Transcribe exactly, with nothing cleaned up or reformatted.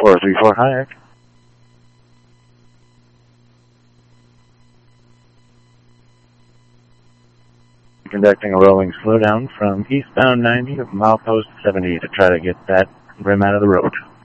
four three four Hayek. Conducting a rolling slowdown from eastbound ninety of milepost seventy to try to get that rim out of the road.